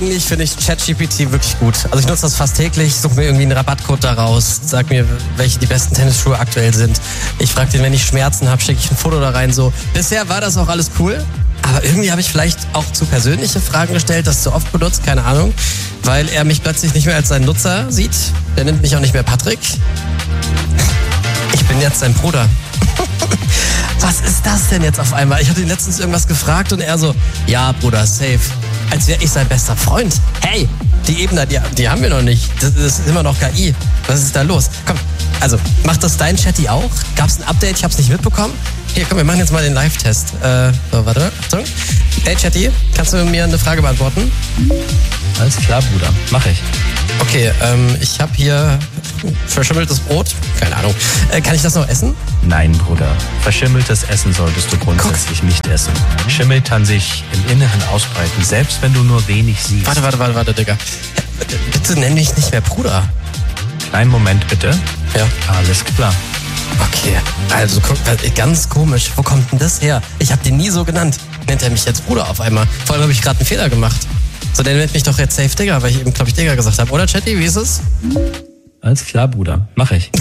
eigentlich finde ich ChatGPT wirklich gut. Also ich nutze das fast täglich, suche mir irgendwie einen Rabattcode daraus, sag mir, welche die besten Tennisschuhe aktuell sind. Ich frage den, wenn ich Schmerzen habe, schicke ich ein Foto da rein. So. Bisher war das auch alles cool, aber irgendwie habe ich vielleicht auch zu persönliche Fragen gestellt, das zu oft benutzt, keine Ahnung, weil er mich plötzlich nicht mehr als seinen Nutzer sieht. Der nennt mich auch nicht mehr Patrick. Ich bin jetzt sein Bruder. Was ist das denn jetzt auf einmal? Ich hatte ihn letztens irgendwas gefragt und er so, ja Bruder, safe. Als wäre ich sein bester Freund. Hey, die Ebene, die haben wir noch nicht. Das ist immer noch KI. Was ist da los? Komm, also, macht das dein Chatty auch? Gab's ein Update? Ich hab's nicht mitbekommen. Hier, komm, wir machen jetzt mal den Live-Test. So, warte, Achtung. Hey Chatty, kannst du mir eine Frage beantworten? Alles klar, Bruder. Mach ich. Okay, ich habe hier verschimmeltes Brot. Keine Ahnung. Kann ich das noch essen? Nein, Bruder. Verschimmeltes Essen solltest du grundsätzlich nicht essen. Schimmel kann sich im Inneren ausbreiten, selbst wenn du nur wenig siehst. Warte, Digga. Bitte nenn mich nicht mehr Bruder. Kleinen Moment, bitte. Ja. Alles klar. Okay, also guck, ganz komisch. Wo kommt denn das her? Ich habe den nie so genannt. Nennt er mich jetzt Bruder auf einmal? Vor allem habe ich gerade einen Fehler gemacht. So, der nennt mich doch jetzt Safe Digger, weil ich eben, glaube ich, Digger gesagt habe. Oder, Chatty, wie ist es? Alles klar, Bruder. Mach ich.